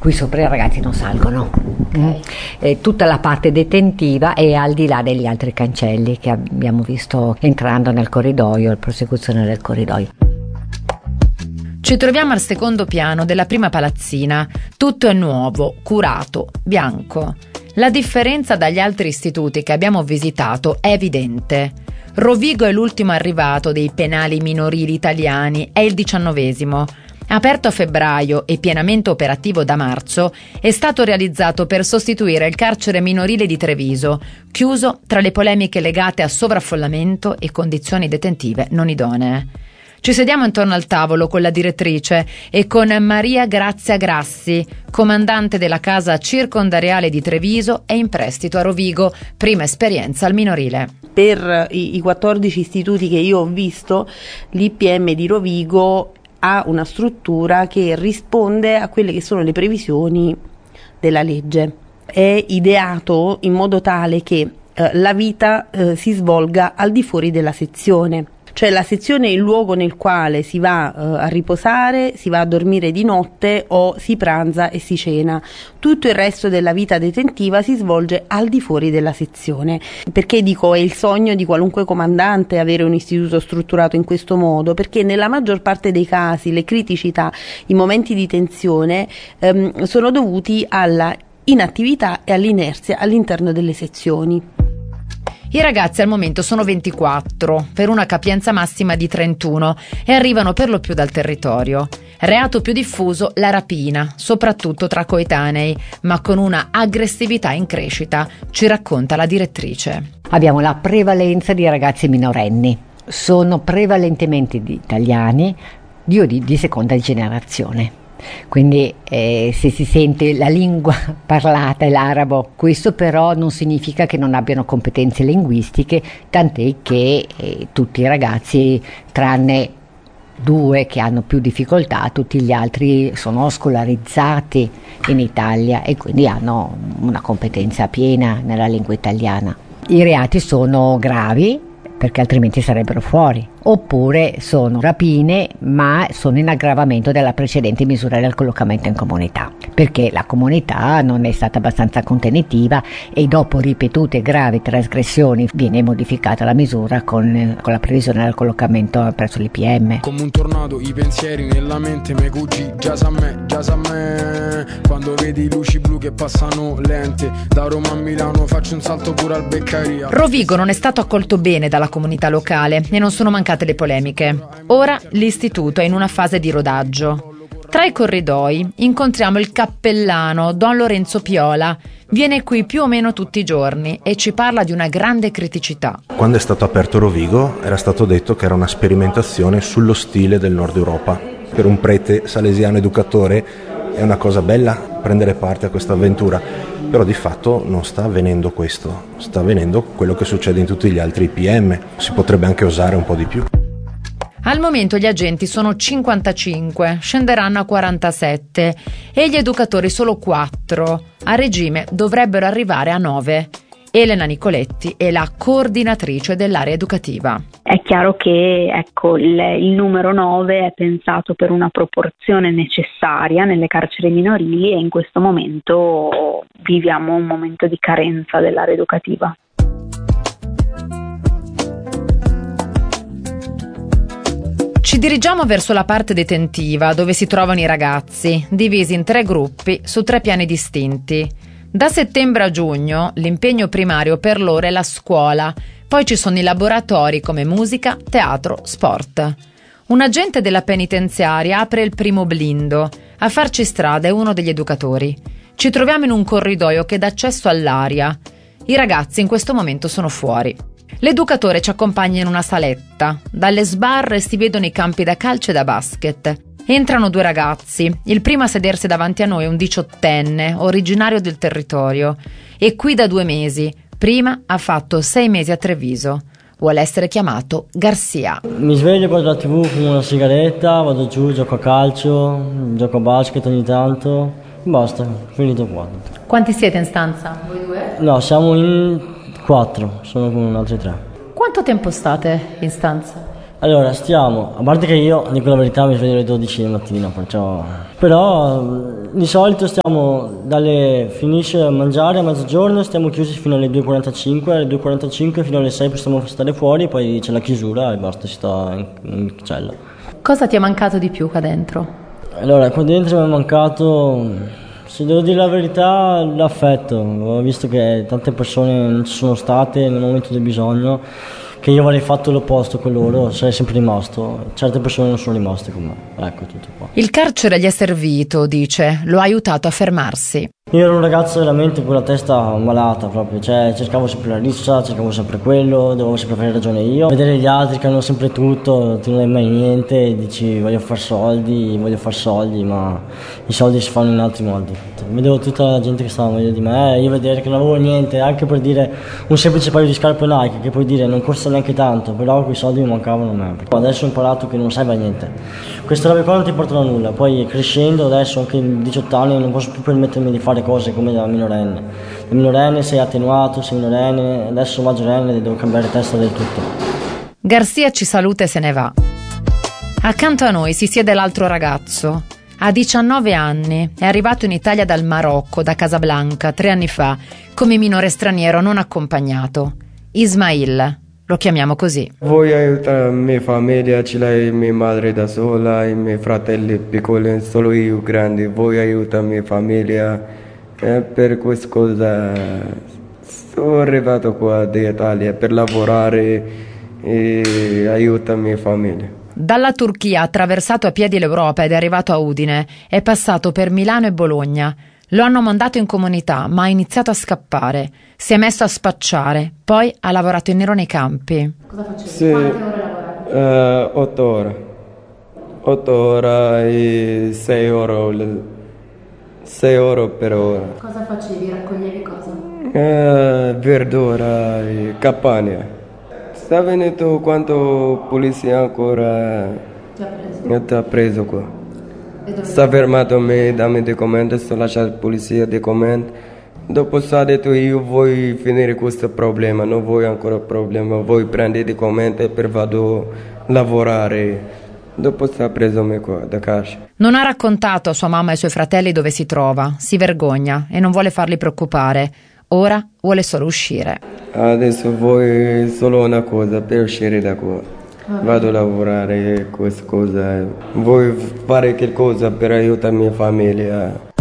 Qui sopra i ragazzi non salgono. Tutta la parte detentiva è al di là degli altri cancelli che abbiamo visto entrando nel corridoio, la prosecuzione del corridoio. Ci troviamo al secondo piano della prima palazzina. Tutto è nuovo, curato, bianco. La differenza dagli altri istituti che abbiamo visitato è evidente. Rovigo è l'ultimo arrivato dei penali minorili italiani, è il 19°. Aperto a febbraio e pienamente operativo da marzo, è stato realizzato per sostituire il carcere minorile di Treviso, chiuso tra le polemiche legate a sovraffollamento e condizioni detentive non idonee. Ci sediamo intorno al tavolo con la direttrice e con Maria Grazia Grassi, comandante della casa circondariale di Treviso e in prestito a Rovigo, prima esperienza al minorile. Per i 14 istituti che io ho visto, l'IPM di Rovigo ha una struttura che risponde a quelle che sono le previsioni della legge. È ideato in modo tale che la vita si svolga al di fuori della sezione. Cioè la sezione è il luogo nel quale si va a riposare, si va a dormire di notte o si pranza e si cena. Tutto il resto della vita detentiva si svolge al di fuori della sezione. Perché dico è il sogno di qualunque comandante avere un istituto strutturato in questo modo? Perché nella maggior parte dei casi le criticità, i momenti di tensione sono dovuti alla inattività e all'inerzia all'interno delle sezioni. I ragazzi al momento sono 24, per una capienza massima di 31 e arrivano per lo più dal territorio. Reato più diffuso, la rapina, soprattutto tra coetanei, ma con una aggressività in crescita, ci racconta la direttrice. Abbiamo la prevalenza di ragazzi minorenni, sono prevalentemente di italiani, di seconda generazione. Quindi se si sente la lingua parlata è l'arabo, questo però non significa che non abbiano competenze linguistiche, tant'è che tutti i ragazzi, tranne 2 che hanno più difficoltà, tutti gli altri sono scolarizzati in Italia e quindi hanno una competenza piena nella lingua italiana. I reati sono gravi perché altrimenti sarebbero fuori, oppure sono rapine ma sono in aggravamento della precedente misura del collocamento in comunità, perché la comunità non è stata abbastanza contenitiva e dopo ripetute gravi trasgressioni viene modificata la misura con la previsione del collocamento presso l'IPM. Come un tornado i pensieri nella mente me cuggi, già sa me, quando vedi luci blu che passano lente, da Roma a Milano faccio un salto pure al Beccaria. Rovigo non è stato accolto bene dalla comunità locale e non sono mancate le polemiche. Ora l'istituto è in una fase di rodaggio. Tra i corridoi incontriamo il cappellano Don Lorenzo Piola. Viene qui più o meno tutti i giorni e ci parla di una grande criticità. Quando è stato aperto Rovigo era stato detto che era una sperimentazione sullo stile del Nord Europa. Per un prete salesiano educatore è una cosa bella prendere parte a questa avventura, però di fatto non sta avvenendo questo, sta avvenendo quello che succede in tutti gli altri IPM, si potrebbe anche osare un po' di più. Al momento gli agenti sono 55, scenderanno a 47 e gli educatori solo 4, a regime dovrebbero arrivare a 9. Elena Nicoletti è la coordinatrice dell'area educativa. È chiaro che il numero 9 è pensato per una proporzione necessaria nelle carceri minorili e in questo momento viviamo un momento di carenza dell'area educativa. Ci dirigiamo verso la parte detentiva dove si trovano i ragazzi, divisi in 3 gruppi su 3 piani distinti. Da settembre a giugno l'impegno primario per loro è la scuola, poi ci sono i laboratori come musica, teatro, sport. Un agente della penitenziaria apre il primo blindo. A farci strada è uno degli educatori. Ci troviamo in un corridoio che dà accesso all'aria. I ragazzi in questo momento sono fuori. L'educatore ci accompagna in una saletta. Dalle sbarre si vedono i campi da calcio e da basket. Entrano 2 ragazzi. Il primo a sedersi davanti a noi è un 18enne, originario del territorio. È qui da 2 mesi. Prima ha fatto 6 mesi a Treviso. Vuole essere chiamato Garcia. Mi sveglio, guardo la TV, fumo una sigaretta, vado giù, gioco a calcio, gioco a basket ogni tanto. Basta, finito qua. Quanti siete in stanza? Voi 2? No, siamo in 4, sono con altri 3. Quanto tempo state in stanza? Allora, stiamo, a parte che io, dico la verità, mi sveglio alle 12 del mattino, perciò... Però di solito finisce a mangiare a mezzogiorno, stiamo chiusi fino alle 2.45, alle 2.45 fino alle 6 possiamo stare fuori, poi c'è la chiusura e basta, si sta in cella. Cosa ti è mancato di più qua dentro? Allora, qua dentro mi è mancato, se devo dire la verità, l'affetto. Ho visto che tante persone non ci sono state nel momento del bisogno, che io avrei fatto l'opposto con loro, sarei sempre rimasto. Certe persone non sono rimaste con me. Ecco, tutto qua. Il carcere gli è servito, dice, lo ha aiutato a fermarsi. Io ero un ragazzo veramente con la testa malata proprio, cioè cercavo sempre la rissa, cercavo sempre quello, dovevo sempre fare ragione io. Vedere gli altri che hanno sempre tutto, tu non hai mai niente e dici voglio far soldi, ma i soldi si fanno in altri modi. Vedevo tutta la gente che stava meglio di me, io vedere che non avevo niente, anche per dire un semplice paio di scarpe Nike, che puoi dire non costa neanche tanto, però quei soldi mi mancavano a me. Adesso ho imparato che non serve a niente, queste robe qua non ti portano a nulla, poi crescendo adesso anche in 18 anni non posso più permettermi di fare cose come da minorenne. Da minorenne sei attenuato, sei minorenne, adesso maggiorenne devo cambiare testa del tutto. Garcia ci saluta e se ne va. Accanto a noi si siede l'altro ragazzo. Ha 19 anni, è arrivato in Italia dal Marocco, da Casablanca, 3 anni fa, come minore straniero non accompagnato. Ismail, lo chiamiamo così. Voglio aiutare la mia famiglia, ce l'hai mia madre da sola, i miei fratelli piccoli, solo io grandi. Voglio aiutare la mia famiglia, per questa cosa sono arrivato qua in Italia per lavorare e aiutare la mia famiglia. Dalla Turchia ha attraversato a piedi l'Europa ed è arrivato a Udine. È passato per Milano e Bologna. Lo hanno mandato in comunità, ma ha iniziato a scappare. Si è messo a spacciare, poi ha lavorato in nero nei campi. Cosa facevi? Sì, quante ore lavoravi? 8 ore. 8 ore e 6 euro. 6 euro per ora. Cosa facevi? Raccoglievi cosa? Verdura e campagna. Sta venuto quanto polizia ancora ti ha preso qua. Sta fermato me, dammi documenti, sto lasciando la polizia documenti. Dopo sta detto io voglio finire questo problema, non voglio ancora problema, voglio prendere i documenti per vado a lavorare. Dopo sta preso me qua da carcere. Non ha raccontato a sua mamma e ai suoi fratelli dove si trova, si vergogna e non vuole farli preoccupare. Ora vuole solo uscire. Adesso voglio solo una cosa per uscire da qua. Vado a lavorare questa cosa. Voglio fare qualcosa per aiutare la mia famiglia.